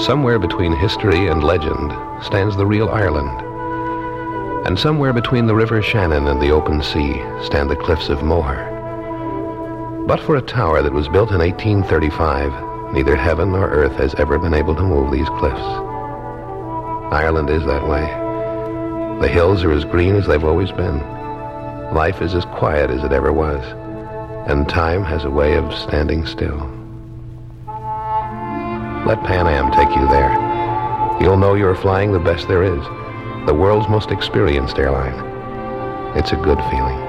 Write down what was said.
Somewhere between history and legend stands the real Ireland. And somewhere between the River Shannon and the open sea stand the cliffs of Moher. But for a tower that was built in 1835, neither heaven nor earth has ever been able to move these cliffs. Ireland is that way. The hills are as green as they've always been. Life is as quiet as it ever was. And time has a way of standing still. Let Pan Am take you there. You'll know you're flying the best there is, the world's most experienced airline. It's a good feeling.